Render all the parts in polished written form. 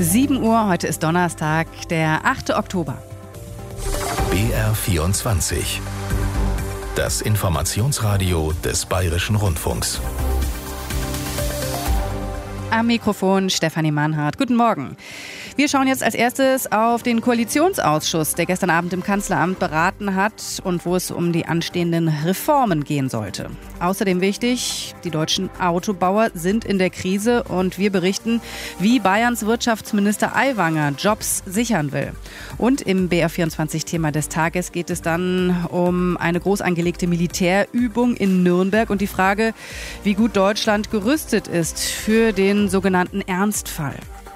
7 Uhr, heute ist Donnerstag, der 8. Oktober. BR24. Das Informationsradio des Bayerischen Rundfunks. Am Mikrofon Stefanie Mannhardt. Guten Morgen. Wir schauen jetzt als erstes auf den Koalitionsausschuss, der gestern Abend im Kanzleramt beraten hat und wo es um die anstehenden Reformen gehen sollte. Außerdem wichtig, die deutschen Autobauer sind in der Krise und wir berichten, wie Bayerns Wirtschaftsminister Aiwanger Jobs sichern will. Und im BR24-Thema des Tages geht es dann um eine groß angelegte Militärübung in Nürnberg und die Frage, wie gut Deutschland gerüstet ist für den sogenannten Ernstfall.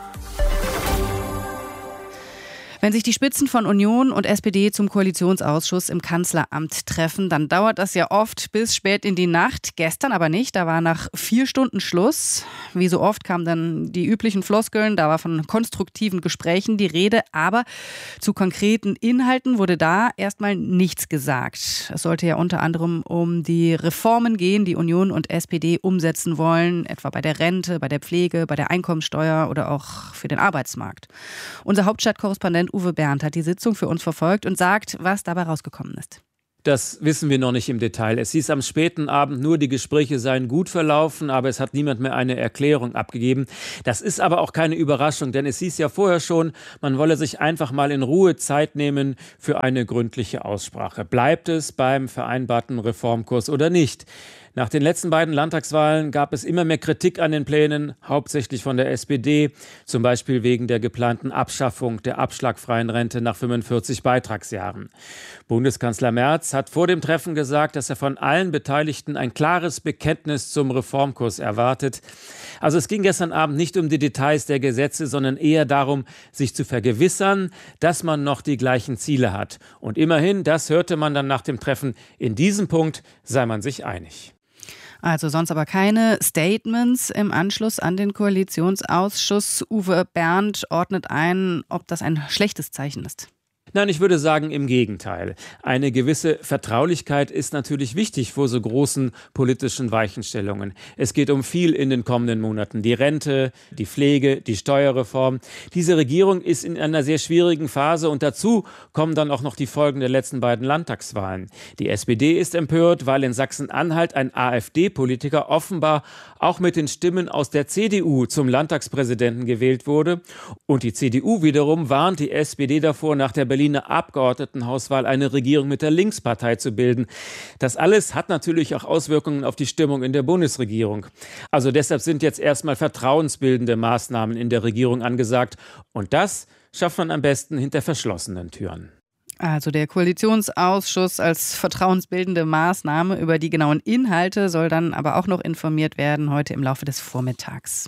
Wenn sich die Spitzen von Union und SPD zum Koalitionsausschuss im Kanzleramt treffen, dann dauert das ja oft bis spät in die Nacht. Gestern aber nicht, da war nach 4 Stunden Schluss. Wie so oft kamen dann die üblichen Floskeln, da war von konstruktiven Gesprächen die Rede, aber zu konkreten Inhalten wurde da erstmal nichts gesagt. Es sollte ja unter anderem um die Reformen gehen, die Union und SPD umsetzen wollen, etwa bei der Rente, bei der Pflege, bei der Einkommensteuer oder auch für den Arbeitsmarkt. Unser Hauptstadtkorrespondent Uwe Bernd hat die Sitzung für uns verfolgt und sagt, was dabei rausgekommen ist. Das wissen wir noch nicht im Detail. Es hieß am späten Abend nur, die Gespräche seien gut verlaufen, aber es hat niemand mehr eine Erklärung abgegeben. Das ist aber auch keine Überraschung, denn es hieß ja vorher schon, man wolle sich einfach mal in Ruhe Zeit nehmen für eine gründliche Aussprache. Bleibt es beim vereinbarten Reformkurs oder nicht? Nach den letzten beiden Landtagswahlen gab es immer mehr Kritik an den Plänen, hauptsächlich von der SPD, zum Beispiel wegen der geplanten Abschaffung der abschlagfreien Rente nach 45 Beitragsjahren. Bundeskanzler Merz hat vor dem Treffen gesagt, dass er von allen Beteiligten ein klares Bekenntnis zum Reformkurs erwartet. Also es ging gestern Abend nicht um die Details der Gesetze, sondern eher darum, sich zu vergewissern, dass man noch die gleichen Ziele hat. Und immerhin, das hörte man dann nach dem Treffen, in diesem Punkt sei man sich einig. Also sonst aber keine Statements im Anschluss an den Koalitionsausschuss. Uwe Bernd ordnet ein, ob das ein schlechtes Zeichen ist. Nein, ich würde sagen, im Gegenteil. Eine gewisse Vertraulichkeit ist natürlich wichtig vor so großen politischen Weichenstellungen. Es geht um viel in den kommenden Monaten. Die Rente, die Pflege, die Steuerreform. Diese Regierung ist in einer sehr schwierigen Phase und dazu kommen dann auch noch die Folgen der letzten beiden Landtagswahlen. Die SPD ist empört, weil in Sachsen-Anhalt ein AfD-Politiker offenbar auch mit den Stimmen aus der CDU zum Landtagspräsidenten gewählt wurde. Und die CDU wiederum warnt die SPD davor, nach der Berliner Abgeordnetenhauswahl eine Regierung mit der Linkspartei zu bilden. Das alles hat natürlich auch Auswirkungen auf die Stimmung in der Bundesregierung. Also deshalb sind jetzt erstmal vertrauensbildende Maßnahmen in der Regierung angesagt. Und das schafft man am besten hinter verschlossenen Türen. Also der Koalitionsausschuss als vertrauensbildende Maßnahme, über die genauen Inhalte soll dann aber auch noch informiert werden, heute im Laufe des Vormittags.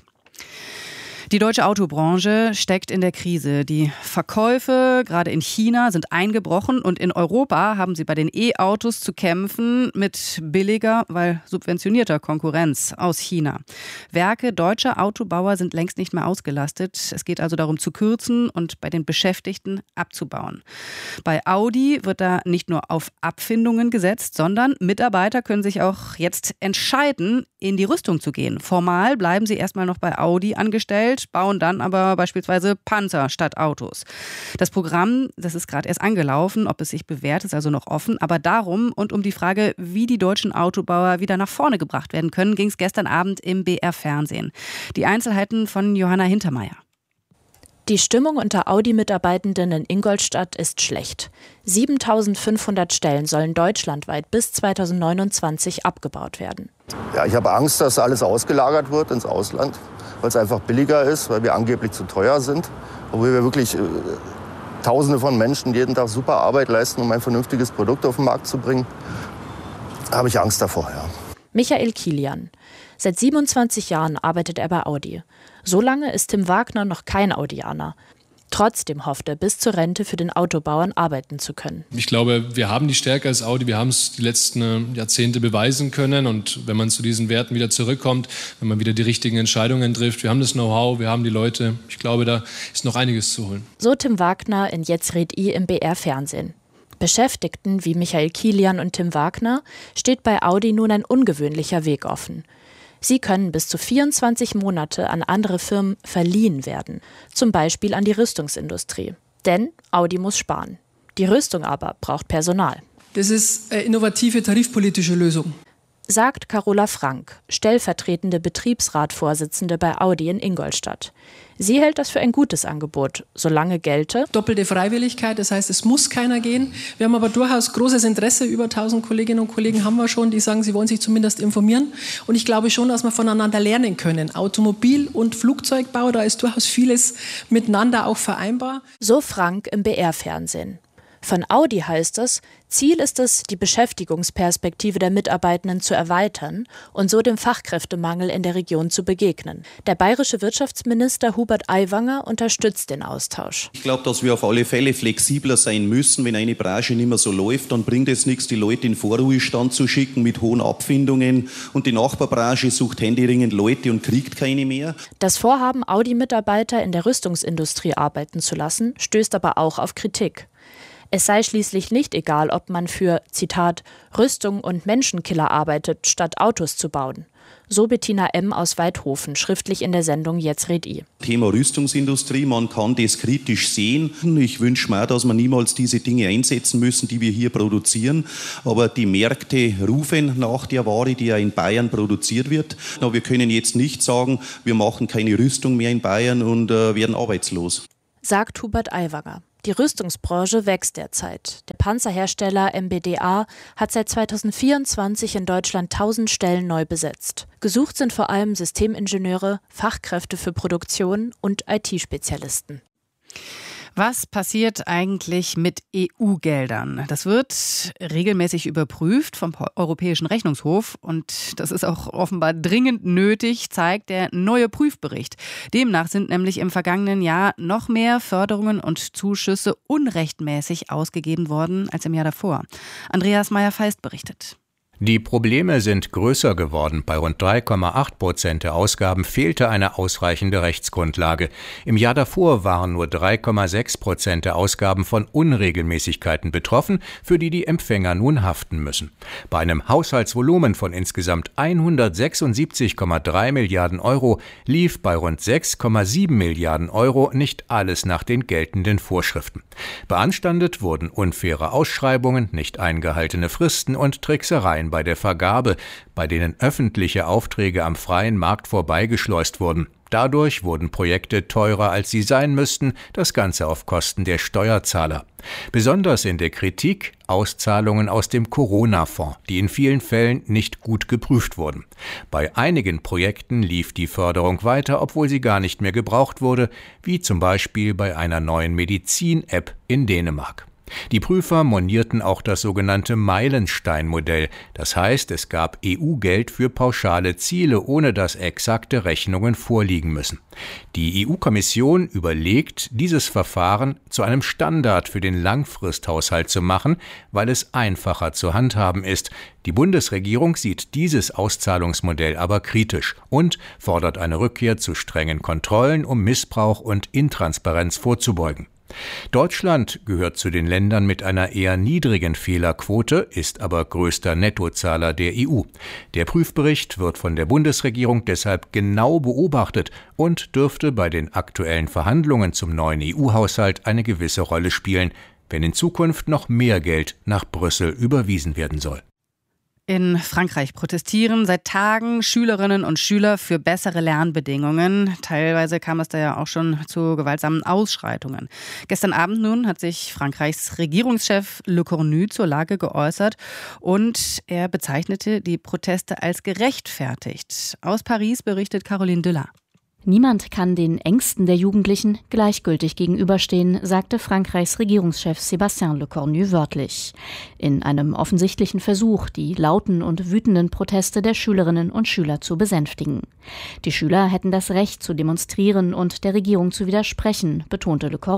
Die deutsche Autobranche steckt in der Krise. Die Verkäufe, gerade in China, sind eingebrochen und in Europa haben sie bei den E-Autos zu kämpfen mit billiger, weil subventionierter Konkurrenz aus China. Werke deutscher Autobauer sind längst nicht mehr ausgelastet. Es geht also darum zu kürzen und bei den Beschäftigten abzubauen. Bei Audi wird da nicht nur auf Abfindungen gesetzt, sondern Mitarbeiter können sich auch jetzt entscheiden, in die Rüstung zu gehen. Formal bleiben sie erstmal noch bei Audi angestellt, bauen dann aber beispielsweise Panzer statt Autos. Das Programm, das ist gerade erst angelaufen, ob es sich bewährt, ist also noch offen. Aber darum und um die Frage, wie die deutschen Autobauer wieder nach vorne gebracht werden können, ging es gestern Abend im BR-Fernsehen. Die Einzelheiten von Johanna Hintermeier. Die Stimmung unter Audi-Mitarbeitenden in Ingolstadt ist schlecht. 7.500 Stellen sollen deutschlandweit bis 2029 abgebaut werden. Ja, ich habe Angst, dass alles ausgelagert wird ins Ausland, weil es einfach billiger ist, weil wir angeblich zu teuer sind. Obwohl wir wirklich Tausende von Menschen jeden Tag super Arbeit leisten, um ein vernünftiges Produkt auf den Markt zu bringen. Da habe ich Angst davor, ja. Michael Kilian. Seit 27 Jahren arbeitet er bei Audi. So lange ist Tim Wagner noch kein Audianer. Trotzdem hofft er, bis zur Rente für den Autobauern arbeiten zu können. Ich glaube, wir haben die Stärke als Audi, wir haben es die letzten Jahrzehnte beweisen können. Und wenn man zu diesen Werten wieder zurückkommt, wenn man wieder die richtigen Entscheidungen trifft, wir haben das Know-how, wir haben die Leute. Ich glaube, da ist noch einiges zu holen. So Tim Wagner in Jetzt red I im BR-Fernsehen. Beschäftigten wie Michael Kilian und Tim Wagner steht bei Audi nun ein ungewöhnlicher Weg offen. Sie können bis zu 24 Monate an andere Firmen verliehen werden, zum Beispiel an die Rüstungsindustrie. Denn Audi muss sparen. Die Rüstung aber braucht Personal. Das ist eine innovative tarifpolitische Lösung, sagt Carola Frank, stellvertretende Betriebsratvorsitzende bei Audi in Ingolstadt. Sie hält das für ein gutes Angebot, solange gelte doppelte Freiwilligkeit, das heißt, es muss keiner gehen. Wir haben aber durchaus großes Interesse, über 1000 Kolleginnen und Kollegen haben wir schon, die sagen, sie wollen sich zumindest informieren. Und ich glaube schon, dass wir voneinander lernen können. Automobil- und Flugzeugbau, da ist durchaus vieles miteinander auch vereinbar. So Frank im BR-Fernsehen. Von Audi heißt es, Ziel ist es, die Beschäftigungsperspektive der Mitarbeitenden zu erweitern und so dem Fachkräftemangel in der Region zu begegnen. Der bayerische Wirtschaftsminister Hubert Aiwanger unterstützt den Austausch. Ich glaube, dass wir auf alle Fälle flexibler sein müssen. Wenn eine Branche nicht mehr so läuft, dann bringt es nichts, die Leute in Vorruhestand zu schicken mit hohen Abfindungen. Und die Nachbarbranche sucht händeringend Leute und kriegt keine mehr. Das Vorhaben, Audi-Mitarbeiter in der Rüstungsindustrie arbeiten zu lassen, stößt aber auch auf Kritik. Es sei schließlich nicht egal, ob man für, Zitat, Rüstung und Menschenkiller arbeitet, statt Autos zu bauen. So Bettina M. aus Weidhofen, schriftlich in der Sendung Jetzt red I. Thema Rüstungsindustrie, man kann das kritisch sehen. Ich wünsche mir auch, dass wir niemals diese Dinge einsetzen müssen, die wir hier produzieren. Aber die Märkte rufen nach der Ware, die ja in Bayern produziert wird. Aber wir können jetzt nicht sagen, wir machen keine Rüstung mehr in Bayern und werden arbeitslos. Sagt Hubert Aiwanger. Die Rüstungsbranche wächst derzeit. Der Panzerhersteller MBDA hat seit 2024 in Deutschland 1000 Stellen neu besetzt. Gesucht sind vor allem Systemingenieure, Fachkräfte für Produktion und IT-Spezialisten. Was passiert eigentlich mit EU-Geldern? Das wird regelmäßig überprüft vom Europäischen Rechnungshof und das ist auch offenbar dringend nötig, zeigt der neue Prüfbericht. Demnach sind nämlich im vergangenen Jahr noch mehr Förderungen und Zuschüsse unrechtmäßig ausgegeben worden als im Jahr davor. Andreas Meyer-Feist berichtet. Die Probleme sind größer geworden. Bei rund 3,8% der Ausgaben fehlte eine ausreichende Rechtsgrundlage. Im Jahr davor waren nur 3,6% der Ausgaben von Unregelmäßigkeiten betroffen, für die die Empfänger nun haften müssen. Bei einem Haushaltsvolumen von insgesamt 176,3 Milliarden Euro lief bei rund 6,7 Milliarden Euro nicht alles nach den geltenden Vorschriften. Beanstandet wurden unfaire Ausschreibungen, nicht eingehaltene Fristen und Tricksereien bei der Vergabe, bei denen öffentliche Aufträge am freien Markt vorbeigeschleust wurden. Dadurch wurden Projekte teurer, als sie sein müssten, das Ganze auf Kosten der Steuerzahler. Besonders in der Kritik Auszahlungen aus dem Corona-Fonds, die in vielen Fällen nicht gut geprüft wurden. Bei einigen Projekten lief die Förderung weiter, obwohl sie gar nicht mehr gebraucht wurde, wie zum Beispiel bei einer neuen Medizin-App in Dänemark. Die Prüfer monierten auch das sogenannte Meilenstein-Modell. Das heißt, es gab EU-Geld für pauschale Ziele, ohne dass exakte Rechnungen vorliegen müssen. Die EU-Kommission überlegt, dieses Verfahren zu einem Standard für den Langfristhaushalt zu machen, weil es einfacher zu handhaben ist. Die Bundesregierung sieht dieses Auszahlungsmodell aber kritisch und fordert eine Rückkehr zu strengen Kontrollen, um Missbrauch und Intransparenz vorzubeugen. Deutschland gehört zu den Ländern mit einer eher niedrigen Fehlerquote, ist aber größter Nettozahler der EU. Der Prüfbericht wird von der Bundesregierung deshalb genau beobachtet und dürfte bei den aktuellen Verhandlungen zum neuen EU-Haushalt eine gewisse Rolle spielen, wenn in Zukunft noch mehr Geld nach Brüssel überwiesen werden soll. In Frankreich protestieren seit Tagen Schülerinnen und Schüler für bessere Lernbedingungen. Teilweise kam es da ja auch schon zu gewaltsamen Ausschreitungen. Gestern Abend nun hat sich Frankreichs Regierungschef Le Cornu zur Lage geäußert und er bezeichnete die Proteste als gerechtfertigt. Aus Paris berichtet Caroline Delac. Niemand kann den Ängsten der Jugendlichen gleichgültig gegenüberstehen, sagte Frankreichs Regierungschef Sébastien Lecornu wörtlich. In einem offensichtlichen Versuch, die lauten und wütenden Proteste der Schülerinnen und Schüler zu besänftigen. Die Schüler hätten das Recht zu demonstrieren und der Regierung zu widersprechen, betonte Lecornu.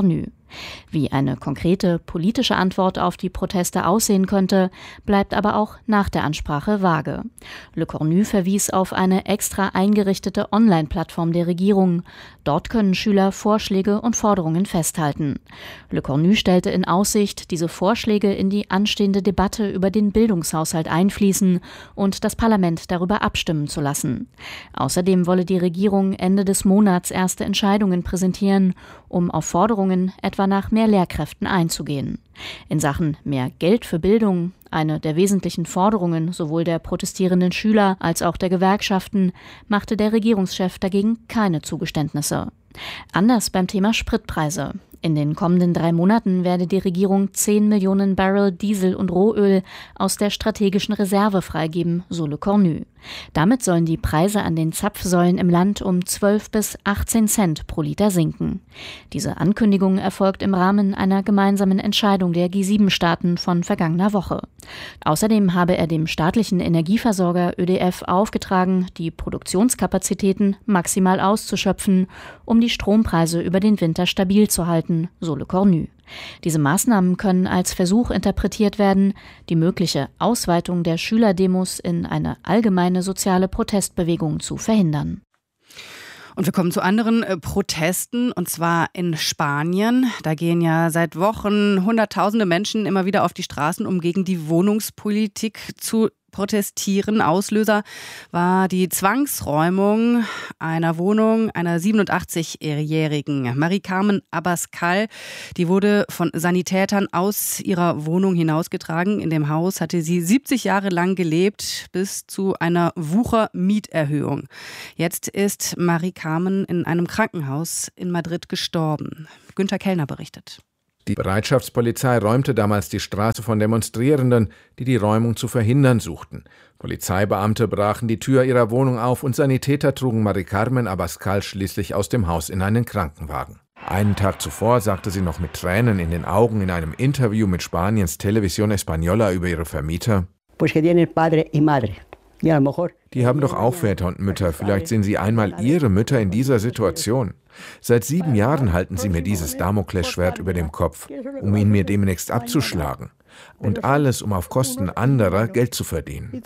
Wie eine konkrete politische Antwort auf die Proteste aussehen könnte, bleibt aber auch nach der Ansprache vage. Le Cornu verwies auf eine extra eingerichtete Online-Plattform der Regierung. Dort können Schüler Vorschläge und Forderungen festhalten. Le Cornu stellte in Aussicht, diese Vorschläge in die anstehende Debatte über den Bildungshaushalt einfließen und das Parlament darüber abstimmen zu lassen. Außerdem wolle die Regierung Ende des Monats erste Entscheidungen präsentieren, um auf Forderungen etwa nach mehr Lehrkräften einzugehen. In Sachen mehr Geld für Bildung, eine der wesentlichen Forderungen sowohl der protestierenden Schüler als auch der Gewerkschaften, machte der Regierungschef dagegen keine Zugeständnisse. Anders beim Thema Spritpreise. In den kommenden 3 Monaten werde die Regierung 10 Millionen Barrel Diesel und Rohöl aus der strategischen Reserve freigeben, so Le Cornu. Damit sollen die Preise an den Zapfsäulen im Land um 12 bis 18 Cent pro Liter sinken. Diese Ankündigung erfolgt im Rahmen einer gemeinsamen Entscheidung der G7-Staaten von vergangener Woche. Außerdem habe er dem staatlichen Energieversorger ÖDF aufgetragen, die Produktionskapazitäten maximal auszuschöpfen, um die Strompreise über den Winter stabil zu halten, so Le Cornu. Diese Maßnahmen können als Versuch interpretiert werden, die mögliche Ausweitung der Schülerdemos in eine allgemeine soziale Protestbewegung zu verhindern. Und wir kommen zu anderen Protesten, und zwar in Spanien. Da gehen ja seit Wochen Hunderttausende Menschen immer wieder auf die Straßen, um gegen die Wohnungspolitik zu protestieren. Auslöser war die Zwangsräumung einer Wohnung einer 87-jährigen Mari Carmen Abascal. Die wurde von Sanitätern aus ihrer Wohnung hinausgetragen. In dem Haus hatte sie 70 Jahre lang gelebt, bis zu einer Wuchermieterhöhung. Jetzt ist Mari Carmen in einem Krankenhaus in Madrid gestorben. Günter Kellner berichtet. Die Bereitschaftspolizei räumte damals die Straße von Demonstrierenden, die die Räumung zu verhindern suchten. Polizeibeamte brachen die Tür ihrer Wohnung auf und Sanitäter trugen Mari Carmen Abascal schließlich aus dem Haus in einen Krankenwagen. Einen Tag zuvor sagte sie noch mit Tränen in den Augen in einem Interview mit Spaniens Televisión Española über ihre Vermieter: Die haben doch auch Väter und Mütter, vielleicht sehen sie einmal ihre Mütter in dieser Situation. Seit 7 Jahren halten sie mir dieses Damoklesschwert über dem Kopf, um ihn mir demnächst abzuschlagen. Und alles, um auf Kosten anderer Geld zu verdienen.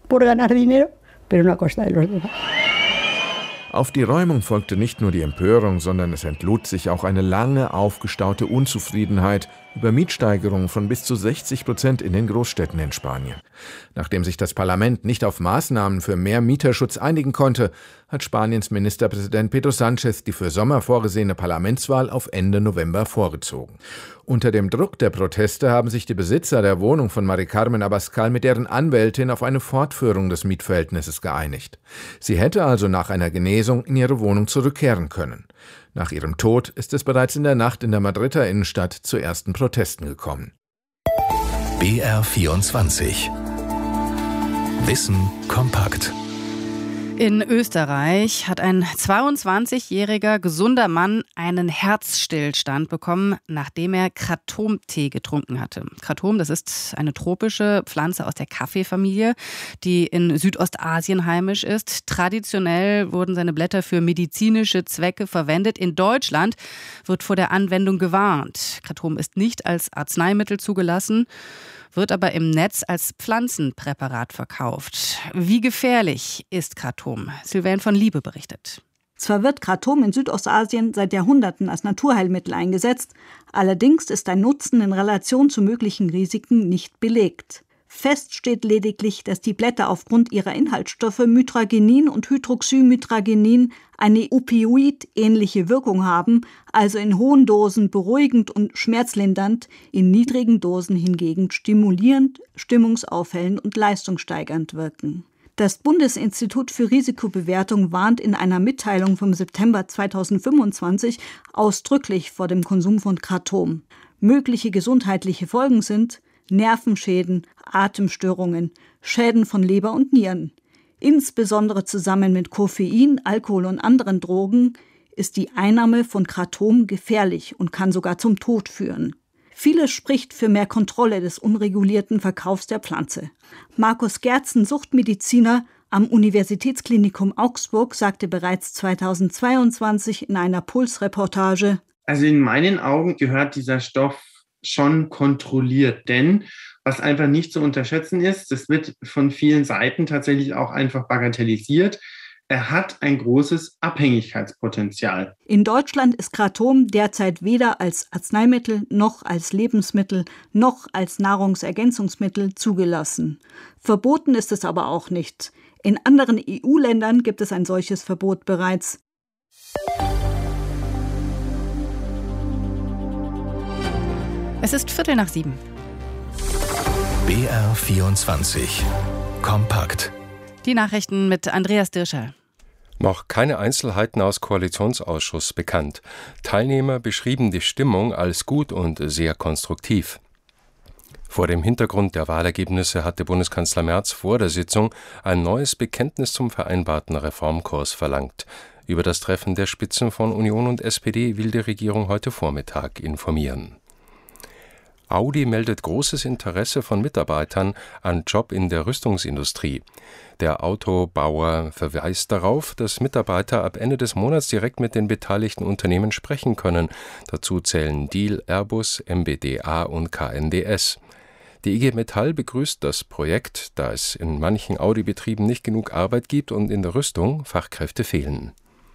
Auf die Räumung folgte nicht nur die Empörung, sondern es entlud sich auch eine lange aufgestaute Unzufriedenheit über Mietsteigerungen von bis zu 60% in den Großstädten in Spanien. Nachdem sich das Parlament nicht auf Maßnahmen für mehr Mieterschutz einigen konnte, hat Spaniens Ministerpräsident Pedro Sánchez die für Sommer vorgesehene Parlamentswahl auf Ende November vorgezogen. Unter dem Druck der Proteste haben sich die Besitzer der Wohnung von Mari Carmen Abascal mit deren Anwältin auf eine Fortführung des Mietverhältnisses geeinigt. Sie hätte also nach einer Genesung in ihre Wohnung zurückkehren können. Nach ihrem Tod ist es bereits in der Nacht in der Madrider Innenstadt zu ersten Protesten gekommen. BR24 Wissen kompakt. In Österreich hat ein 22-jähriger gesunder Mann einen Herzstillstand bekommen, nachdem er Kratom-Tee getrunken hatte. Kratom, das ist eine tropische Pflanze aus der Kaffeefamilie, die in Südostasien heimisch ist. Traditionell wurden seine Blätter für medizinische Zwecke verwendet. In Deutschland wird vor der Anwendung gewarnt. Kratom ist nicht als Arzneimittel zugelassen, wird aber im Netz als Pflanzenpräparat verkauft. Wie gefährlich ist Kratom? Sylvain von Liebe berichtet. Zwar wird Kratom in Südostasien seit Jahrhunderten als Naturheilmittel eingesetzt, allerdings ist ein Nutzen in Relation zu möglichen Risiken nicht belegt. Fest steht lediglich, dass die Blätter aufgrund ihrer Inhaltsstoffe Mitragenin und Hydroxymitragenin eine Opioid-ähnliche Wirkung haben, also in hohen Dosen beruhigend und schmerzlindernd, in niedrigen Dosen hingegen stimulierend, stimmungsaufhellend und leistungssteigernd wirken. Das Bundesinstitut für Risikobewertung warnt in einer Mitteilung vom September 2025 ausdrücklich vor dem Konsum von Kratom. Mögliche gesundheitliche Folgen sind Nervenschäden, Atemstörungen, Schäden von Leber und Nieren. Insbesondere zusammen mit Koffein, Alkohol und anderen Drogen ist die Einnahme von Kratom gefährlich und kann sogar zum Tod führen. Vieles spricht für mehr Kontrolle des unregulierten Verkaufs der Pflanze. Markus Gerzen, Suchtmediziner am Universitätsklinikum Augsburg, sagte bereits 2022 in einer Puls-Reportage: Also in meinen Augen gehört dieser Stoff schon kontrolliert, denn was einfach nicht zu unterschätzen ist, das wird von vielen Seiten tatsächlich auch einfach bagatellisiert. Er hat ein großes Abhängigkeitspotenzial. In Deutschland ist Kratom derzeit weder als Arzneimittel noch als Lebensmittel noch als Nahrungsergänzungsmittel zugelassen. Verboten ist es aber auch nicht. In anderen EU-Ländern gibt es ein solches Verbot bereits. Es ist 6:15. BR24 Kompakt. Die Nachrichten mit Andreas Dirschall. Noch keine Einzelheiten aus Koalitionsausschuss bekannt. Teilnehmer beschrieben die Stimmung als gut und sehr konstruktiv. Vor dem Hintergrund der Wahlergebnisse hatte Bundeskanzler Merz vor der Sitzung ein neues Bekenntnis zum vereinbarten Reformkurs verlangt. Über das Treffen der Spitzen von Union und SPD will die Regierung heute Vormittag informieren. Audi meldet großes Interesse von Mitarbeitern an Job in der Rüstungsindustrie. Der Autobauer verweist darauf, dass Mitarbeiter ab Ende des Monats direkt mit den beteiligten Unternehmen sprechen können. Dazu zählen Diehl, Airbus, MBDA und KNDS. Die IG Metall begrüßt das Projekt, da es in manchen Audi-Betrieben nicht genug Arbeit gibt und in der Rüstung Fachkräfte fehlen.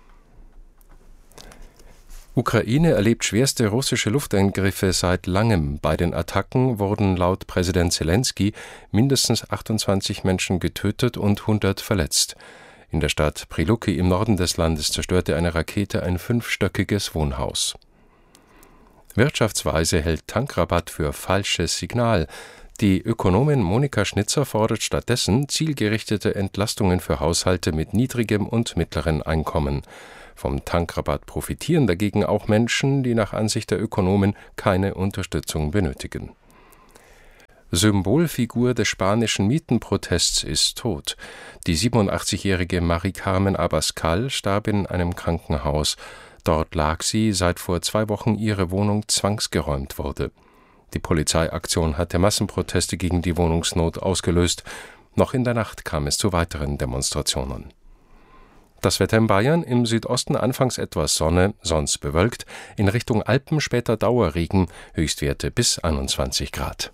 Ukraine erlebt schwerste russische Luftangriffe seit langem. Bei den Attacken wurden laut Präsident Zelensky mindestens 28 Menschen getötet und 100 verletzt. In der Stadt Priluki im Norden des Landes zerstörte eine Rakete ein 5-stöckiges Wohnhaus. Wirtschaftsweise hält Tankrabatt für falsches Signal. Die Ökonomin Monika Schnitzer fordert stattdessen zielgerichtete Entlastungen für Haushalte mit niedrigem und mittleren Einkommen. Vom Tankrabatt profitieren dagegen auch Menschen, die nach Ansicht der Ökonomen keine Unterstützung benötigen. Symbolfigur des spanischen Mietenprotests ist tot. Die 87-jährige Mari-Carmen Abascal starb in einem Krankenhaus. Dort lag sie, seit vor 2 Wochen ihre Wohnung zwangsgeräumt wurde. Die Polizeiaktion hatte Massenproteste gegen die Wohnungsnot ausgelöst. Noch in der Nacht kam es zu weiteren Demonstrationen. Das Wetter in Bayern: im Südosten anfangs etwas Sonne, sonst bewölkt, in Richtung Alpen später Dauerregen, Höchstwerte bis 21 Grad.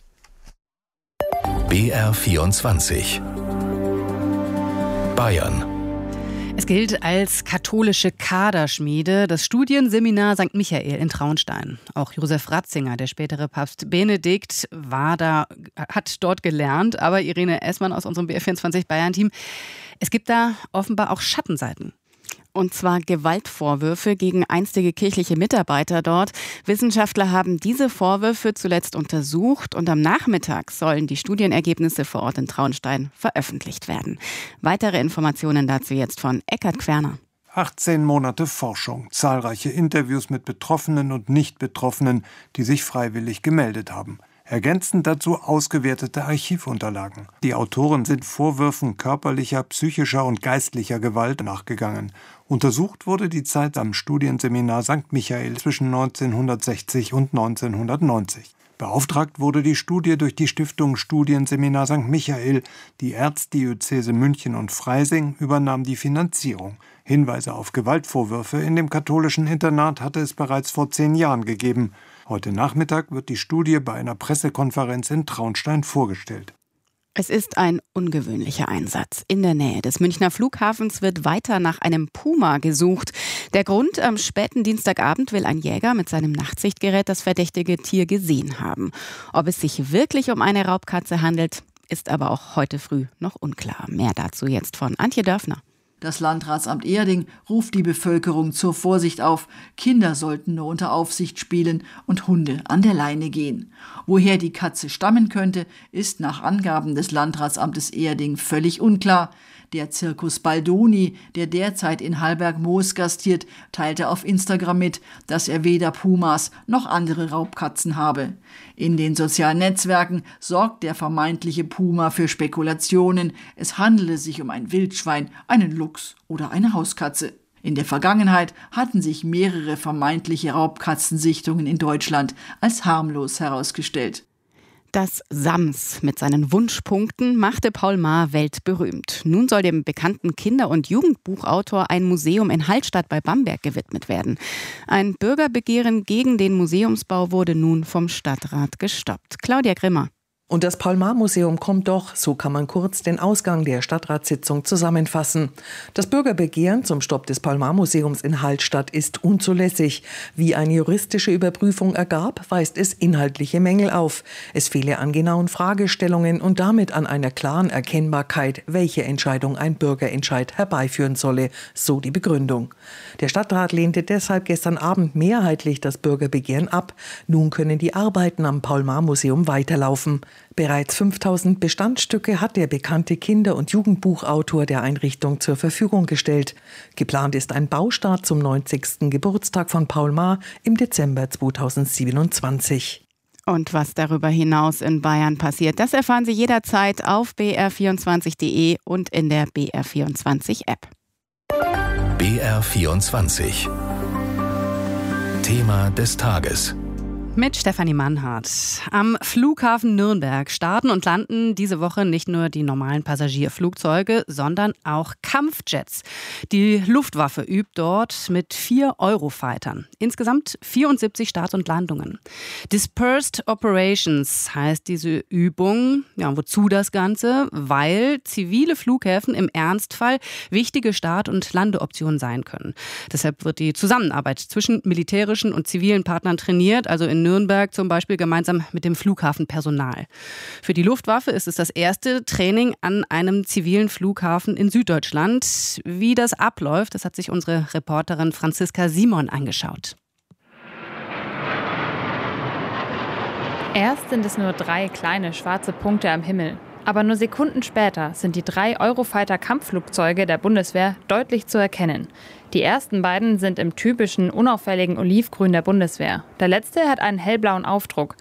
BR24 Bayern. Es gilt als katholische Kaderschmiede das Studienseminar St. Michael in Traunstein. Auch Josef Ratzinger, der spätere Papst Benedikt, hat dort gelernt. Aber Irene Essmann aus unserem BR24 Bayern-Team, es gibt da offenbar auch Schattenseiten. Und zwar Gewaltvorwürfe gegen einstige kirchliche Mitarbeiter dort. Wissenschaftler haben diese Vorwürfe zuletzt untersucht und am Nachmittag sollen die Studienergebnisse vor Ort in Traunstein veröffentlicht werden. Weitere Informationen dazu jetzt von Eckhard Querner. 18 Monate Forschung, zahlreiche Interviews mit Betroffenen und Nicht-Betroffenen, die sich freiwillig gemeldet haben. Ergänzend dazu ausgewertete Archivunterlagen. Die Autoren sind Vorwürfen körperlicher, psychischer und geistlicher Gewalt nachgegangen. Untersucht wurde die Zeit am Studienseminar St. Michael zwischen 1960 und 1990. Beauftragt wurde die Studie durch die Stiftung Studienseminar St. Michael. Die Erzdiözese München und Freising übernahm die Finanzierung. Hinweise auf Gewaltvorwürfe in dem katholischen Internat hatte es bereits vor 10 Jahren gegeben. Heute Nachmittag wird die Studie bei einer Pressekonferenz in Traunstein vorgestellt. Es ist ein ungewöhnlicher Einsatz. In der Nähe des Münchner Flughafens wird weiter nach einem Puma gesucht. Der Grund: am späten Dienstagabend will ein Jäger mit seinem Nachtsichtgerät das verdächtige Tier gesehen haben. Ob es sich wirklich um eine Raubkatze handelt, ist aber auch heute früh noch unklar. Mehr dazu jetzt von Antje Dörfner. Das Landratsamt Erding ruft die Bevölkerung zur Vorsicht auf. Kinder sollten nur unter Aufsicht spielen und Hunde an der Leine gehen. Woher die Katze stammen könnte, ist nach Angaben des Landratsamtes Erding völlig unklar. Der Zirkus Baldoni, der derzeit in Hallberg-Moos gastiert, teilte auf Instagram mit, dass er weder Pumas noch andere Raubkatzen habe. In den sozialen Netzwerken sorgt der vermeintliche Puma für Spekulationen. Es handele sich um ein Wildschwein, einen Luchs oder eine Hauskatze. In der Vergangenheit hatten sich mehrere vermeintliche Raubkatzensichtungen in Deutschland als harmlos herausgestellt. Das Sams mit seinen Wunschpunkten machte Paul Maar weltberühmt. Nun soll dem bekannten Kinder- und Jugendbuchautor ein Museum in Hallstatt bei Bamberg gewidmet werden. Ein Bürgerbegehren gegen den Museumsbau wurde nun vom Stadtrat gestoppt. Claudia Grimmer. Und das Paul-Maar-Museum kommt doch, so kann man kurz den Ausgang der Stadtratssitzung zusammenfassen. Das Bürgerbegehren zum Stopp des Paul-Maar-Museums in Hallstatt ist unzulässig. Wie eine juristische Überprüfung ergab, weist es inhaltliche Mängel auf. Es fehle an genauen Fragestellungen und damit an einer klaren Erkennbarkeit, welche Entscheidung ein Bürgerentscheid herbeiführen solle, so die Begründung. Der Stadtrat lehnte deshalb gestern Abend mehrheitlich das Bürgerbegehren ab. Nun können die Arbeiten am Paul-Maar-Museum weiterlaufen. Bereits 5000 Bestandsstücke hat der bekannte Kinder- und Jugendbuchautor der Einrichtung zur Verfügung gestellt. Geplant ist ein Baustart zum 90. Geburtstag von Paul Maar im Dezember 2027. Und was darüber hinaus in Bayern passiert, das erfahren Sie jederzeit auf br24.de und in der BR24-App. BR24 Thema des Tages. Mit Stefanie Mannhardt. Am Flughafen Nürnberg starten und landen diese Woche nicht nur die normalen Passagierflugzeuge, sondern auch Kampfjets. Die Luftwaffe übt dort mit 4 Eurofightern. Insgesamt 74 Starts und Landungen. Dispersed Operations heißt diese Übung. Ja, wozu das Ganze? Weil zivile Flughäfen im Ernstfall wichtige Start- und Landeoptionen sein können. Deshalb wird die Zusammenarbeit zwischen militärischen und zivilen Partnern trainiert, also in Nürnberg zum Beispiel gemeinsam mit dem Flughafenpersonal. Für die Luftwaffe ist es das erste Training an einem zivilen Flughafen in Süddeutschland. Wie das abläuft, das hat sich unsere Reporterin Franziska Simon angeschaut. Erst sind es nur 3 kleine schwarze Punkte am Himmel. Aber nur Sekunden später sind die 3 Eurofighter-Kampfflugzeuge der Bundeswehr deutlich zu erkennen. Die ersten beiden sind im typischen, unauffälligen Olivgrün der Bundeswehr. Der letzte hat einen hellblauen Aufdruck.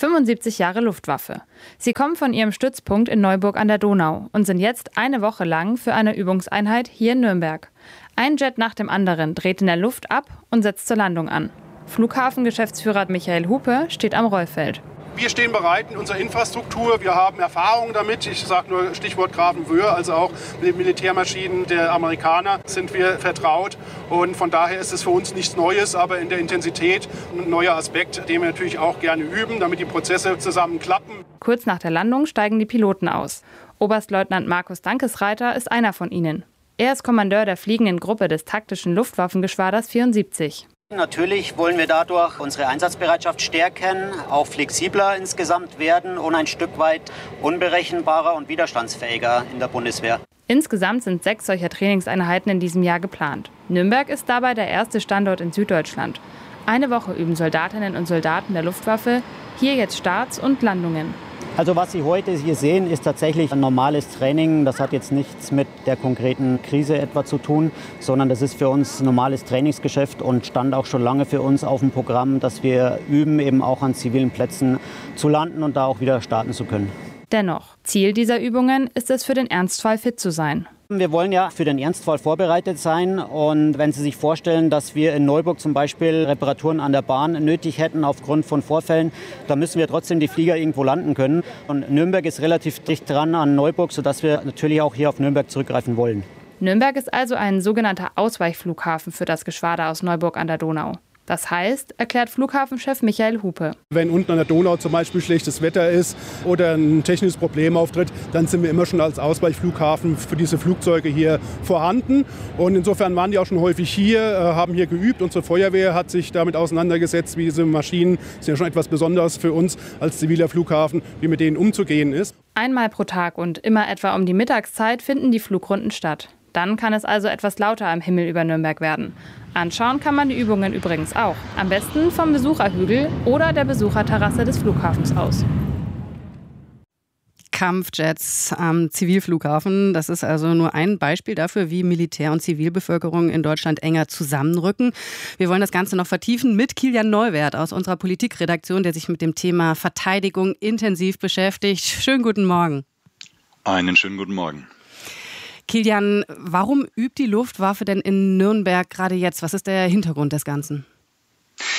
75 Jahre Luftwaffe. Sie kommen von ihrem Stützpunkt in Neuburg an der Donau und sind jetzt eine Woche lang für eine Übungseinheit hier in Nürnberg. Ein Jet nach dem anderen dreht in der Luft ab und setzt zur Landung an. Flughafengeschäftsführer Michael Hupe steht am Rollfeld. Wir stehen bereit in unserer Infrastruktur. Wir haben Erfahrungen damit. Ich sage nur Stichwort Grafenwöhr, also auch mit den Militärmaschinen der Amerikaner sind wir vertraut. Und von daher ist es für uns nichts Neues, aber in der Intensität ein neuer Aspekt, den wir natürlich auch gerne üben, damit die Prozesse zusammen klappen. Kurz nach der Landung steigen die Piloten aus. Oberstleutnant Markus Dankesreiter ist einer von ihnen. Er ist Kommandeur der fliegenden Gruppe des taktischen Luftwaffengeschwaders 74. Natürlich wollen wir dadurch unsere Einsatzbereitschaft stärken, auch flexibler insgesamt werden und ein Stück weit unberechenbarer und widerstandsfähiger in der Bundeswehr. Insgesamt sind 6 solcher Trainingseinheiten in diesem Jahr geplant. Nürnberg ist dabei der erste Standort in Süddeutschland. Eine Woche üben Soldatinnen und Soldaten der Luftwaffe hier jetzt Starts und Landungen. Also was Sie heute hier sehen, ist tatsächlich ein normales Training. Das hat jetzt nichts mit der konkreten Krise etwa zu tun, sondern das ist für uns ein normales Trainingsgeschäft und stand auch schon lange für uns auf dem Programm, dass wir üben, eben auch an zivilen Plätzen zu landen und da auch wieder starten zu können. Dennoch, Ziel dieser Übungen ist es, für den Ernstfall fit zu sein. Wir wollen ja für den Ernstfall vorbereitet sein und wenn Sie sich vorstellen, dass wir in Neuburg zum Beispiel Reparaturen an der Bahn nötig hätten aufgrund von Vorfällen, dann müssen wir trotzdem die Flieger irgendwo landen können. Und Nürnberg ist relativ dicht dran an Neuburg, sodass wir natürlich auch hier auf Nürnberg zurückgreifen wollen. Nürnberg ist also ein sogenannter Ausweichflughafen für das Geschwader aus Neuburg an der Donau. Das heißt, erklärt Flughafenchef Michael Hupe. Wenn unten an der Donau zum Beispiel schlechtes Wetter ist oder ein technisches Problem auftritt, dann sind wir immer schon als Ausweichflughafen für diese Flugzeuge hier vorhanden. Und insofern waren die auch schon häufig hier, haben hier geübt. Unsere Feuerwehr hat sich damit auseinandergesetzt, wie diese Maschinen, das ist ja schon etwas Besonderes für uns als ziviler Flughafen, wie mit denen umzugehen ist. Einmal pro Tag und immer etwa um die Mittagszeit finden die Flugrunden statt. Dann kann es also etwas lauter am Himmel über Nürnberg werden. Anschauen kann man die Übungen übrigens auch. Am besten vom Besucherhügel oder der Besucherterrasse des Flughafens aus. Kampfjets am Zivilflughafen. Das ist also nur ein Beispiel dafür, wie Militär- und Zivilbevölkerung in Deutschland enger zusammenrücken. Wir wollen das Ganze noch vertiefen mit Kilian Neuwert aus unserer Politikredaktion, der sich mit dem Thema Verteidigung intensiv beschäftigt. Schönen guten Morgen. Einen schönen guten Morgen. Kilian, warum übt die Luftwaffe denn in Nürnberg gerade jetzt? Was ist der Hintergrund des Ganzen?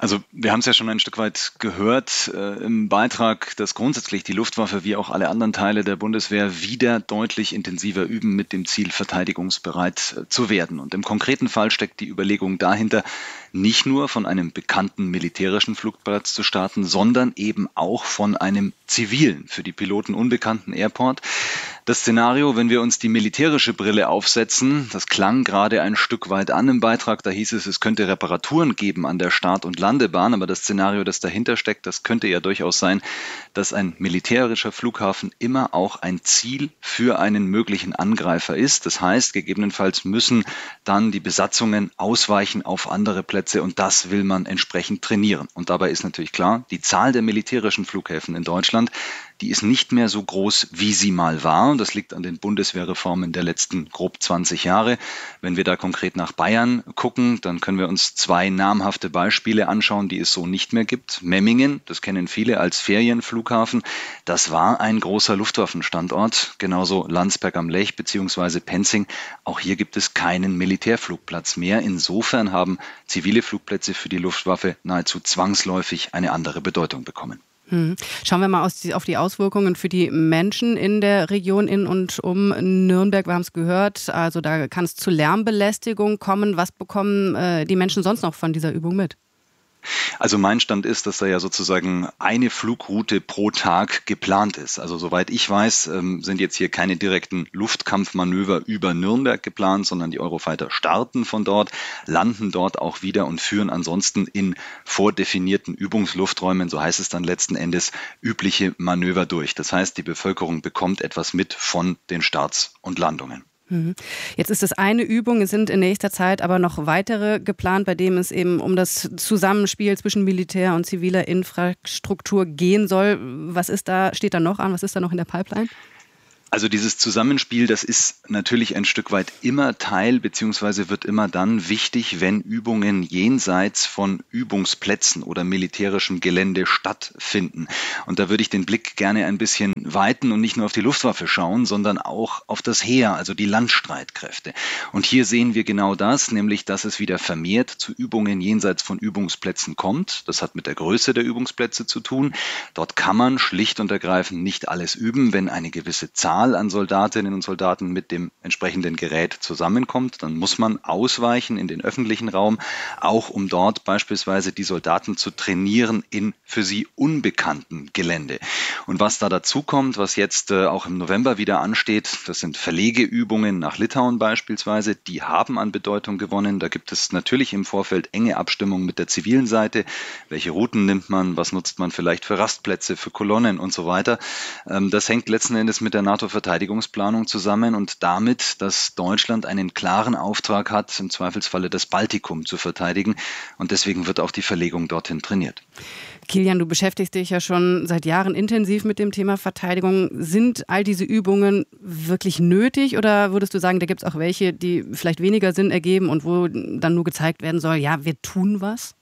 Also wir haben es ja schon ein Stück weit gehört im Beitrag, dass grundsätzlich die Luftwaffe wie auch alle anderen Teile der Bundeswehr wieder deutlich intensiver üben mit dem Ziel, verteidigungsbereit zu werden. Und im konkreten Fall steckt die Überlegung dahinter, nicht nur von einem bekannten militärischen Flugplatz zu starten, sondern eben auch von einem zivilen, für die Piloten unbekannten Airport. Das Szenario, wenn wir uns die militärische Brille aufsetzen, das klang gerade ein Stück weit an im Beitrag, da hieß es könnte Reparaturen geben an der Start- und Landebahn, aber das Szenario, das dahinter steckt, das könnte ja durchaus sein, dass ein militärischer Flughafen immer auch ein Ziel für einen möglichen Angreifer ist. Das heißt, gegebenenfalls müssen dann die Besatzungen ausweichen auf andere Plätze und das will man entsprechend trainieren. Und dabei ist natürlich klar, die Zahl der militärischen Flughäfen in Deutschland, die ist nicht mehr so groß, wie sie mal war. Und das liegt an den Bundeswehrreformen der letzten grob 20 Jahre. Wenn wir da konkret nach Bayern gucken, dann können wir uns 2 namhafte Beispiele anschauen, die es so nicht mehr gibt. Memmingen, das kennen viele als Ferienflughafen, das war ein großer Luftwaffenstandort. Genauso Landsberg am Lech bzw. Penzing. Auch hier gibt es keinen Militärflugplatz mehr. Insofern haben zivile Flugplätze für die Luftwaffe nahezu zwangsläufig eine andere Bedeutung bekommen. Schauen wir mal auf die Auswirkungen für die Menschen in der Region in und um Nürnberg. Wir haben es gehört, also da kann es zu Lärmbelästigung kommen. Was bekommen die Menschen sonst noch von dieser Übung mit? Also mein Stand ist, dass da ja sozusagen eine Flugroute pro Tag geplant ist. Also soweit ich weiß, sind jetzt hier keine direkten Luftkampfmanöver über Nürnberg geplant, sondern die Eurofighter starten von dort, landen dort auch wieder und führen ansonsten in vordefinierten Übungslufträumen, so heißt es dann letzten Endes, übliche Manöver durch. Das heißt, die Bevölkerung bekommt etwas mit von den Starts und Landungen. Jetzt ist es eine Übung, es sind in nächster Zeit aber noch weitere geplant, bei denen es eben um das Zusammenspiel zwischen Militär und ziviler Infrastruktur gehen soll. Was steht da noch an? Was ist da noch in der Pipeline? Also dieses Zusammenspiel, das ist natürlich ein Stück weit immer Teil bzw. wird immer dann wichtig, wenn Übungen jenseits von Übungsplätzen oder militärischem Gelände stattfinden. Und da würde ich den Blick gerne ein bisschen weiten und nicht nur auf die Luftwaffe schauen, sondern auch auf das Heer, also die Landstreitkräfte. Und hier sehen wir genau das, nämlich dass es wieder vermehrt zu Übungen jenseits von Übungsplätzen kommt. Das hat mit der Größe der Übungsplätze zu tun. Dort kann man schlicht und ergreifend nicht alles üben, wenn eine gewisse Zahl an Soldatinnen und Soldaten mit dem entsprechenden Gerät zusammenkommt, dann muss man ausweichen in den öffentlichen Raum, auch um dort beispielsweise die Soldaten zu trainieren in für sie unbekannten Gelände. Und was da dazu kommt, was jetzt auch im November wieder ansteht, das sind Verlegeübungen nach Litauen beispielsweise, die haben an Bedeutung gewonnen. Da gibt es natürlich im Vorfeld enge Abstimmung mit der zivilen Seite. Welche Routen nimmt man, was nutzt man vielleicht für Rastplätze, für Kolonnen und so weiter. Das hängt letzten Endes mit der NATO-Verteidigungsplanung zusammen und damit, dass Deutschland einen klaren Auftrag hat, im Zweifelsfalle das Baltikum zu verteidigen. Und deswegen wird auch die Verlegung dorthin trainiert. Kilian, du beschäftigst dich ja schon seit Jahren intensiv mit dem Thema Verteidigung. Sind all diese Übungen wirklich nötig oder würdest du sagen, da gibt es auch welche, die vielleicht weniger Sinn ergeben und wo dann nur gezeigt werden soll, ja, wir tun was?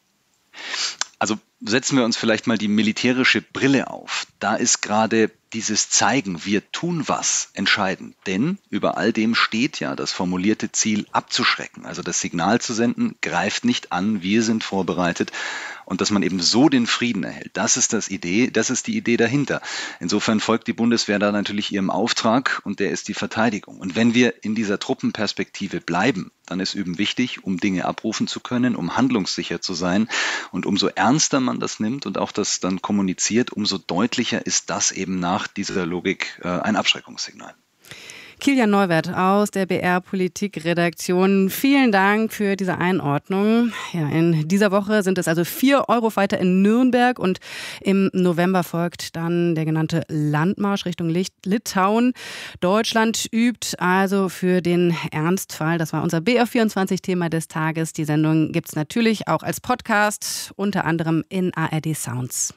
Also setzen wir uns vielleicht mal die militärische Brille auf. Da ist gerade dieses Zeigen, wir tun was, entscheidend. Denn über all dem steht ja das formulierte Ziel abzuschrecken. Also das Signal zu senden, greift nicht an, wir sind vorbereitet. Und dass man eben so den Frieden erhält, das ist die Idee dahinter. Insofern folgt die Bundeswehr da natürlich ihrem Auftrag und der ist die Verteidigung. Und wenn wir in dieser Truppenperspektive bleiben, dann ist Üben wichtig, um Dinge abrufen zu können, um handlungssicher zu sein. Und umso ernster man das nimmt und auch das dann kommuniziert, umso deutlicher ist das eben nach dieser Logik ein Abschreckungssignal. Kilian Neuwirth aus der BR-Politik-Redaktion. Vielen Dank für diese Einordnung. Ja, in dieser Woche sind es also 4 Eurofighter in Nürnberg und im November folgt dann der genannte Landmarsch Richtung Litauen. Deutschland übt also für den Ernstfall. Das war unser BR24-Thema des Tages. Die Sendung gibt es natürlich auch als Podcast, unter anderem in ARD Sounds.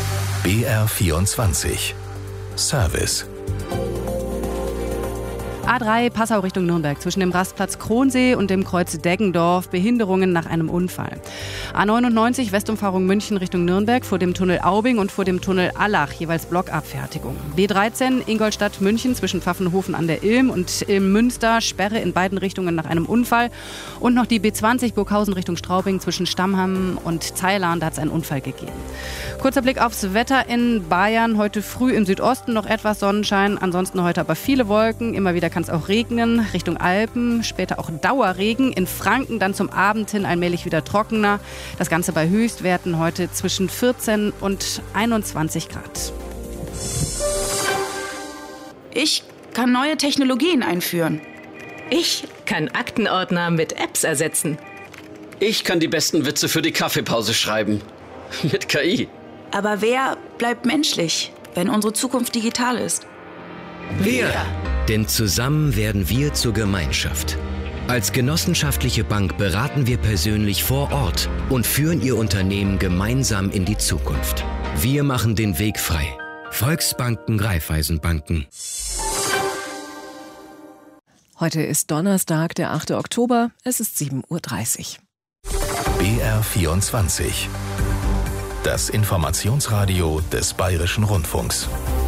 BR24 Service. A3 Passau Richtung Nürnberg zwischen dem Rastplatz Kronsee und dem Kreuz Deggendorf. Behinderungen nach einem Unfall. A99 Westumfahrung München Richtung Nürnberg vor dem Tunnel Aubing und vor dem Tunnel Allach jeweils Blockabfertigung. B13 Ingolstadt München zwischen Pfaffenhofen an der Ilm und Ilm-Münster Sperre in beiden Richtungen nach einem Unfall. Und noch die B20 Burghausen Richtung Straubing zwischen Stammheim und Zeilan, da hat es einen Unfall gegeben. Kurzer Blick aufs Wetter in Bayern. Heute früh im Südosten noch etwas Sonnenschein, ansonsten heute aber viele Wolken. Immer wieder kann es auch regnen, Richtung Alpen, später auch Dauerregen. In Franken dann zum Abend hin allmählich wieder trockener. Das Ganze bei Höchstwerten heute zwischen 14 und 21 Grad. Ich kann neue Technologien einführen. Ich kann Aktenordner mit Apps ersetzen. Ich kann die besten Witze für die Kaffeepause schreiben. Mit KI. Aber wer bleibt menschlich, wenn unsere Zukunft digital ist? Wir! Denn zusammen werden wir zur Gemeinschaft. Als genossenschaftliche Bank beraten wir persönlich vor Ort und führen Ihr Unternehmen gemeinsam in die Zukunft. Wir machen den Weg frei. Volksbanken, Raiffeisenbanken. Heute ist Donnerstag, der 8. Oktober. Es ist 7:30 Uhr. BR24. Das Informationsradio des Bayerischen Rundfunks.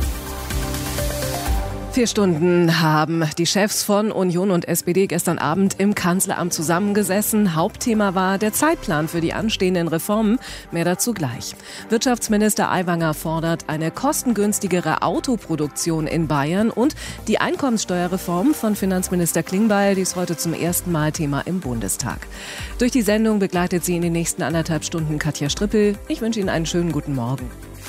4 Stunden haben die Chefs von Union und SPD gestern Abend im Kanzleramt zusammengesessen. Hauptthema war der Zeitplan für die anstehenden Reformen. Mehr dazu gleich. Wirtschaftsminister Aiwanger fordert eine kostengünstigere Autoproduktion in Bayern und die Einkommenssteuerreform von Finanzminister Klingbeil, die ist heute zum ersten Mal Thema im Bundestag. Durch die Sendung begleitet sie in den nächsten 1,5 Stunden Katja Strippel. Ich wünsche Ihnen einen schönen guten Morgen.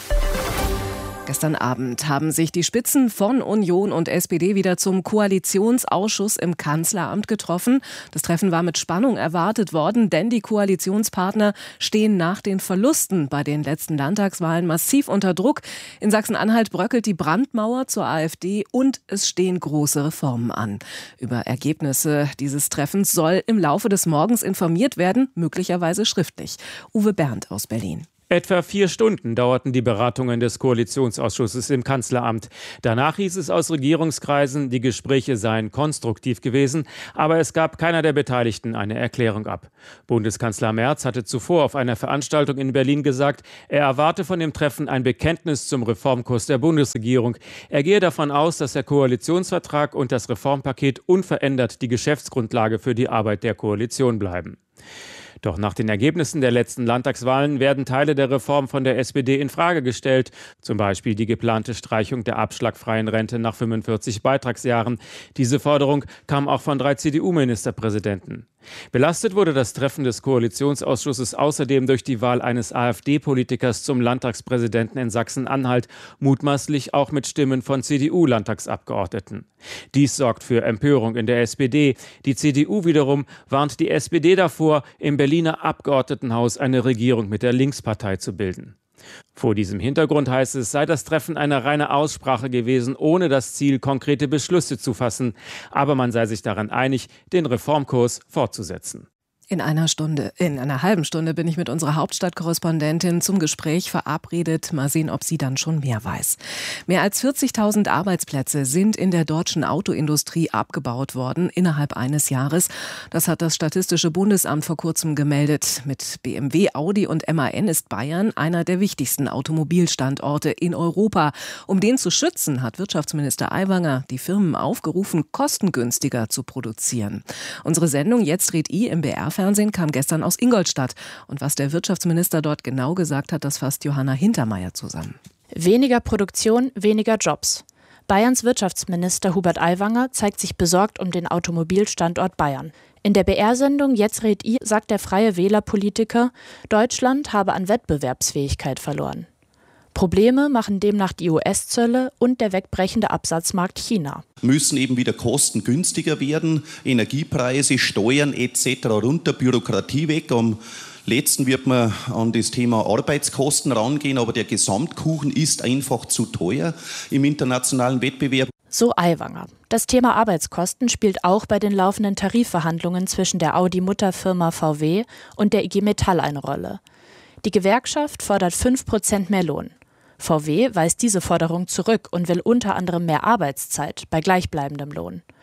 Gestern Abend haben sich die Spitzen von Union und SPD wieder zum Koalitionsausschuss im Kanzleramt getroffen. Das Treffen war mit Spannung erwartet worden, denn die Koalitionspartner stehen nach den Verlusten bei den letzten Landtagswahlen massiv unter Druck. In Sachsen-Anhalt bröckelt die Brandmauer zur AfD und es stehen große Reformen an. Über Ergebnisse dieses Treffens soll im Laufe des Morgens informiert werden, möglicherweise schriftlich. Uwe Berndt aus Berlin. Etwa 4 Stunden dauerten die Beratungen des Koalitionsausschusses im Kanzleramt. Danach hieß es aus Regierungskreisen, die Gespräche seien konstruktiv gewesen, aber es gab keiner der Beteiligten eine Erklärung ab. Bundeskanzler Merz hatte zuvor auf einer Veranstaltung in Berlin gesagt, er erwarte von dem Treffen ein Bekenntnis zum Reformkurs der Bundesregierung. Er gehe davon aus, dass der Koalitionsvertrag und das Reformpaket unverändert die Geschäftsgrundlage für die Arbeit der Koalition bleiben. Doch nach den Ergebnissen der letzten Landtagswahlen werden Teile der Reform von der SPD in Frage gestellt. Zum Beispiel die geplante Streichung der abschlagfreien Rente nach 45 Beitragsjahren. Diese Forderung kam auch von 3 CDU-Ministerpräsidenten. Belastet wurde das Treffen des Koalitionsausschusses außerdem durch die Wahl eines AfD-Politikers zum Landtagspräsidenten in Sachsen-Anhalt, mutmaßlich auch mit Stimmen von CDU-Landtagsabgeordneten. Dies sorgt für Empörung in der SPD. Die CDU wiederum warnt die SPD davor, im Berliner Abgeordnetenhaus eine Regierung mit der Linkspartei zu bilden. Vor diesem Hintergrund heißt es, sei das Treffen eine reine Aussprache gewesen, ohne das Ziel, konkrete Beschlüsse zu fassen. Aber man sei sich daran einig, den Reformkurs fortzusetzen. In einer halben Stunde bin ich mit unserer Hauptstadtkorrespondentin zum Gespräch verabredet. Mal sehen, ob sie dann schon mehr weiß. Mehr als 40.000 Arbeitsplätze sind in der deutschen Autoindustrie abgebaut worden innerhalb eines Jahres. Das hat das Statistische Bundesamt vor kurzem gemeldet. Mit BMW, Audi und MAN ist Bayern einer der wichtigsten Automobilstandorte in Europa. Um den zu schützen, hat Wirtschaftsminister Aiwanger die Firmen aufgerufen, kostengünstiger zu produzieren. Unsere Sendung Jetzt red I im BR-Fernsehen kam gestern aus Ingolstadt. Und was der Wirtschaftsminister dort genau gesagt hat, das fasst Johanna Hintermeier zusammen. Weniger Produktion, weniger Jobs. Bayerns Wirtschaftsminister Hubert Aiwanger zeigt sich besorgt um den Automobilstandort Bayern. In der BR-Sendung Jetzt red I sagt der Freie Wähler-Politiker, Deutschland habe an Wettbewerbsfähigkeit verloren. Probleme machen demnach die US-Zölle und der wegbrechende Absatzmarkt China. Müssen eben wieder kostengünstiger werden, Energiepreise, Steuern etc. runter, Bürokratie weg. Am letzten wird man an das Thema Arbeitskosten rangehen, aber der Gesamtkuchen ist einfach zu teuer im internationalen Wettbewerb. So Aiwanger. Das Thema Arbeitskosten spielt auch bei den laufenden Tarifverhandlungen zwischen der Audi-Mutterfirma VW und der IG Metall eine Rolle. Die Gewerkschaft fordert 5% mehr Lohn. VW weist diese Forderung zurück und will unter anderem mehr Arbeitszeit bei gleichbleibendem Lohn.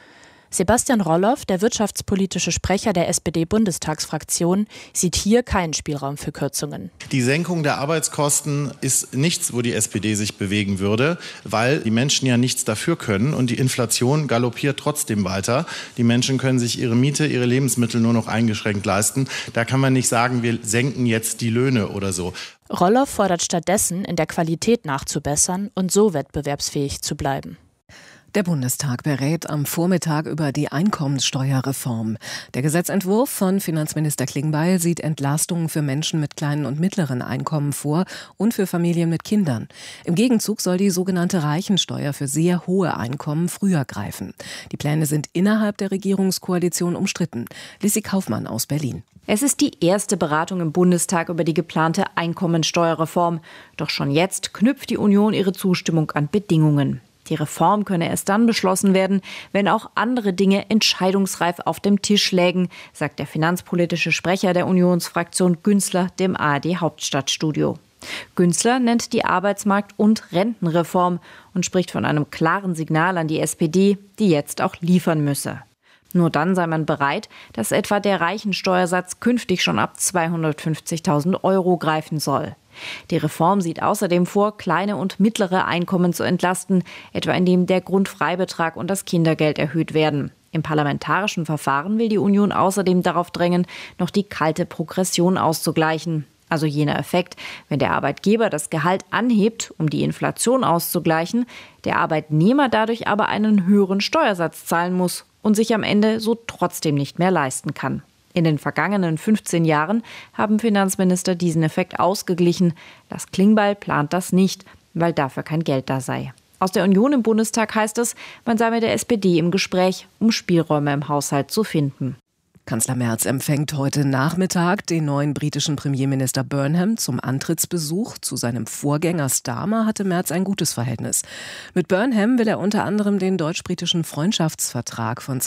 Sebastian Roloff, der wirtschaftspolitische Sprecher der SPD-Bundestagsfraktion, sieht hier keinen Spielraum für Kürzungen. Die Senkung der Arbeitskosten ist nichts, wo die SPD sich bewegen würde, weil die Menschen ja nichts dafür können und die Inflation galoppiert trotzdem weiter. Die Menschen können sich ihre Miete, ihre Lebensmittel nur noch eingeschränkt leisten. Da kann man nicht sagen, wir senken jetzt die Löhne oder so. Roloff fordert stattdessen, in der Qualität nachzubessern und so wettbewerbsfähig zu bleiben. Der Bundestag berät am Vormittag über die Einkommenssteuerreform. Der Gesetzentwurf von Finanzminister Klingbeil sieht Entlastungen für Menschen mit kleinen und mittleren Einkommen vor und für Familien mit Kindern. Im Gegenzug soll die sogenannte Reichensteuer für sehr hohe Einkommen früher greifen. Die Pläne sind innerhalb der Regierungskoalition umstritten. Lissi Kaufmann aus Berlin. Es ist die erste Beratung im Bundestag über die geplante Einkommensteuerreform. Doch schon jetzt knüpft die Union ihre Zustimmung an Bedingungen. Die Reform könne erst dann beschlossen werden, wenn auch andere Dinge entscheidungsreif auf dem Tisch lägen, sagt der finanzpolitische Sprecher der Unionsfraktion Günzler dem ARD-Hauptstadtstudio. Günzler nennt die Arbeitsmarkt- und Rentenreform und spricht von einem klaren Signal an die SPD, die jetzt auch liefern müsse. Nur dann sei man bereit, dass etwa der Reichensteuersatz künftig schon ab 250.000 € greifen soll. Die Reform sieht außerdem vor, kleine und mittlere Einkommen zu entlasten, etwa indem der Grundfreibetrag und das Kindergeld erhöht werden. Im parlamentarischen Verfahren will die Union außerdem darauf drängen, noch die kalte Progression auszugleichen. Also jener Effekt, wenn der Arbeitgeber das Gehalt anhebt, um die Inflation auszugleichen, der Arbeitnehmer dadurch aber einen höheren Steuersatz zahlen muss und sich am Ende so trotzdem nicht mehr leisten kann. In den vergangenen 15 Jahren haben Finanzminister diesen Effekt ausgeglichen. Lars Klingbeil plant das nicht, weil dafür kein Geld da sei. Aus der Union im Bundestag heißt es, man sei mit der SPD im Gespräch, um Spielräume im Haushalt zu finden. Kanzler Merz empfängt heute Nachmittag den neuen britischen Premierminister Burnham zum Antrittsbesuch. Zu seinem Vorgänger Starmer hatte Merz ein gutes Verhältnis. Mit Burnham will er unter anderem den deutsch-britischen Freundschaftsvertrag von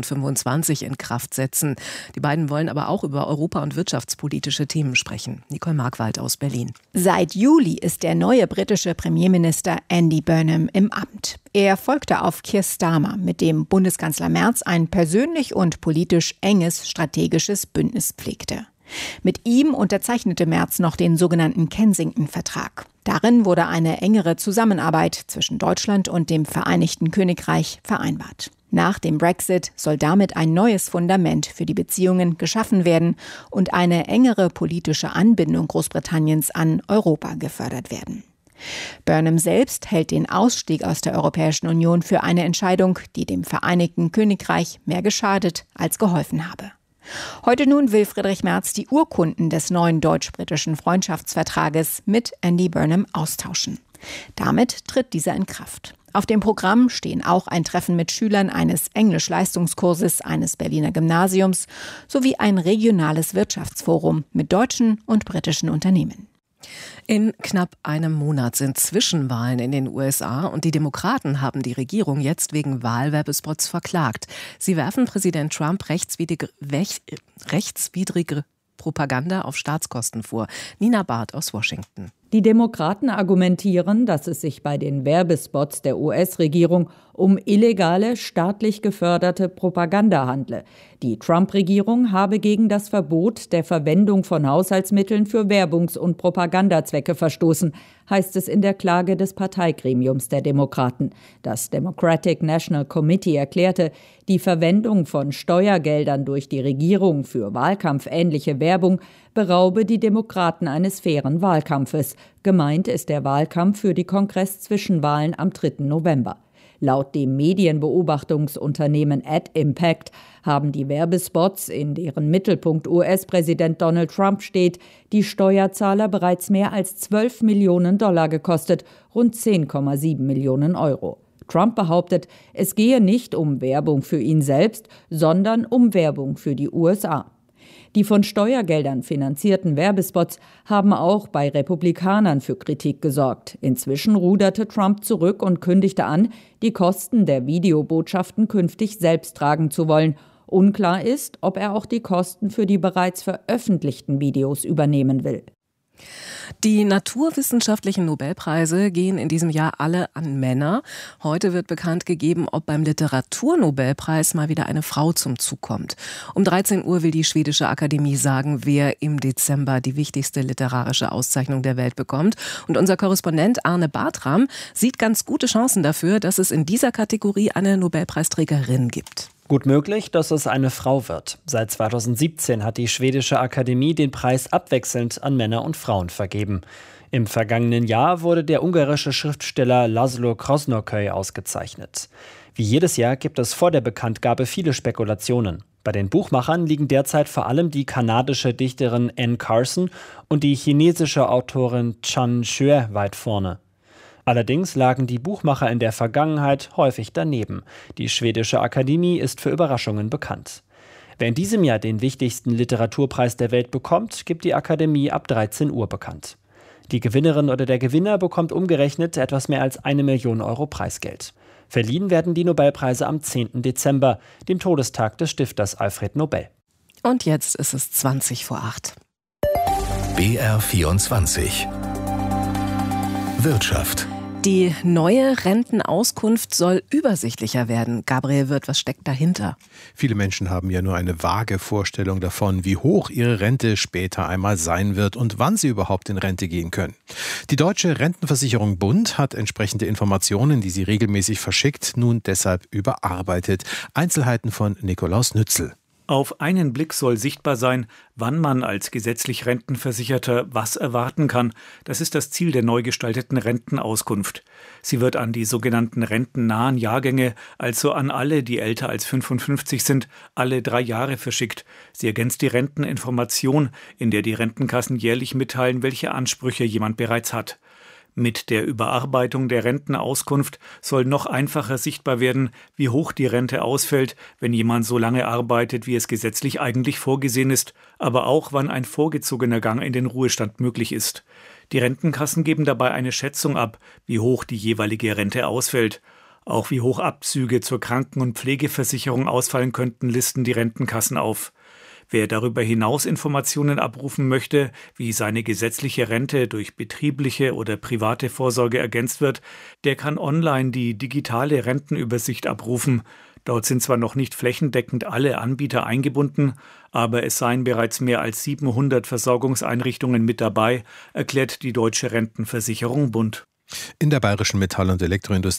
2025 in Kraft setzen. Die beiden wollen aber auch über europa- und wirtschaftspolitische Themen sprechen. Nicole Markwald aus Berlin. Seit Juli ist der neue britische Premierminister Andy Burnham im Amt. Er folgte auf Keir Starmer, mit dem Bundeskanzler Merz ein persönlich und politisch enges strategisches Bündnis pflegte. Mit ihm unterzeichnete Merz noch den sogenannten Kensington-Vertrag. Darin wurde eine engere Zusammenarbeit zwischen Deutschland und dem Vereinigten Königreich vereinbart. Nach dem Brexit soll damit ein neues Fundament für die Beziehungen geschaffen werden und eine engere politische Anbindung Großbritanniens an Europa gefördert werden. Burnham selbst hält den Ausstieg aus der Europäischen Union für eine Entscheidung, die dem Vereinigten Königreich mehr geschadet als geholfen habe. Heute nun will Friedrich Merz die Urkunden des neuen deutsch-britischen Freundschaftsvertrages mit Andy Burnham austauschen. Damit tritt dieser in Kraft. Auf dem Programm stehen auch ein Treffen mit Schülern eines Englisch-Leistungskurses eines Berliner Gymnasiums sowie ein regionales Wirtschaftsforum mit deutschen und britischen Unternehmen. In knapp einem Monat sind Zwischenwahlen in den USA und die Demokraten haben die Regierung jetzt wegen Wahlwerbespots verklagt. Sie werfen Präsident Trump rechtswidrige Propaganda auf Staatskosten vor. Nina Barth aus Washington. Die Demokraten argumentieren, dass es sich bei den Werbespots der US-Regierung um illegale, staatlich geförderte Propaganda handle. Die Trump-Regierung habe gegen das Verbot der Verwendung von Haushaltsmitteln für Werbungs- und Propagandazwecke verstoßen, heißt es in der Klage des Parteigremiums der Demokraten. Das Democratic National Committee erklärte, die Verwendung von Steuergeldern durch die Regierung für wahlkampfähnliche Werbung beraube die Demokraten eines fairen Wahlkampfes. Gemeint ist der Wahlkampf für die Kongress-Zwischenwahlen am 3. November. Laut dem Medienbeobachtungsunternehmen AdImpact haben die Werbespots, in deren Mittelpunkt US-Präsident Donald Trump steht, die Steuerzahler bereits mehr als $12 Millionen gekostet, rund 10,7 Millionen €. Trump behauptet, es gehe nicht um Werbung für ihn selbst, sondern um Werbung für die USA. Die von Steuergeldern finanzierten Werbespots haben auch bei Republikanern für Kritik gesorgt. Inzwischen ruderte Trump zurück und kündigte an, die Kosten der Videobotschaften künftig selbst tragen zu wollen. Unklar ist, ob er auch die Kosten für die bereits veröffentlichten Videos übernehmen will. Die naturwissenschaftlichen Nobelpreise gehen in diesem Jahr alle an Männer. Heute wird bekannt gegeben, ob beim Literaturnobelpreis mal wieder eine Frau zum Zug kommt. Um 13 Uhr will die Schwedische Akademie sagen, wer im Dezember die wichtigste literarische Auszeichnung der Welt bekommt. Und unser Korrespondent Arne Bartram sieht ganz gute Chancen dafür, dass es in dieser Kategorie eine Nobelpreisträgerin gibt. Gut möglich, dass es eine Frau wird. Seit 2017 hat die Schwedische Akademie den Preis abwechselnd an Männer und Frauen vergeben. Im vergangenen Jahr wurde der ungarische Schriftsteller Laszlo Krasznahorkai ausgezeichnet. Wie jedes Jahr gibt es vor der Bekanntgabe viele Spekulationen. Bei den Buchmachern liegen derzeit vor allem die kanadische Dichterin Anne Carson und die chinesische Autorin Chan Xue weit vorne. Allerdings lagen die Buchmacher in der Vergangenheit häufig daneben. Die Schwedische Akademie ist für Überraschungen bekannt. Wer in diesem Jahr den wichtigsten Literaturpreis der Welt bekommt, gibt die Akademie ab 13 Uhr bekannt. Die Gewinnerin oder der Gewinner bekommt umgerechnet etwas mehr als 1 Million Euro Preisgeld. Verliehen werden die Nobelpreise am 10. Dezember, dem Todestag des Stifters Alfred Nobel. Und jetzt ist es 20:20. BR24 Wirtschaft. Die neue Rentenauskunft soll übersichtlicher werden. Gabriel Wirth, was steckt dahinter? Viele Menschen haben ja nur eine vage Vorstellung davon, wie hoch ihre Rente später einmal sein wird und wann sie überhaupt in Rente gehen können. Die Deutsche Rentenversicherung Bund hat entsprechende Informationen, die sie regelmäßig verschickt, nun deshalb überarbeitet. Einzelheiten von Nikolaus Nützel. Auf einen Blick soll sichtbar sein, wann man als gesetzlich Rentenversicherter was erwarten kann. Das ist das Ziel der neu gestalteten Rentenauskunft. Sie wird an die sogenannten rentennahen Jahrgänge, also an alle, die älter als 55 sind, alle 3 Jahre verschickt. Sie ergänzt die Renteninformation, in der die Rentenkassen jährlich mitteilen, welche Ansprüche jemand bereits hat. Mit der Überarbeitung der Rentenauskunft soll noch einfacher sichtbar werden, wie hoch die Rente ausfällt, wenn jemand so lange arbeitet, wie es gesetzlich eigentlich vorgesehen ist, aber auch, wann ein vorgezogener Gang in den Ruhestand möglich ist. Die Rentenkassen geben dabei eine Schätzung ab, wie hoch die jeweilige Rente ausfällt. Auch wie hoch Abzüge zur Kranken- und Pflegeversicherung ausfallen könnten, listen die Rentenkassen auf. Wer darüber hinaus Informationen abrufen möchte, wie seine gesetzliche Rente durch betriebliche oder private Vorsorge ergänzt wird, der kann online die digitale Rentenübersicht abrufen. Dort sind zwar noch nicht flächendeckend alle Anbieter eingebunden, aber es seien bereits mehr als 700 Versorgungseinrichtungen mit dabei, erklärt die Deutsche Rentenversicherung Bund. In der Bayerischen Metall- und Elektroindustrie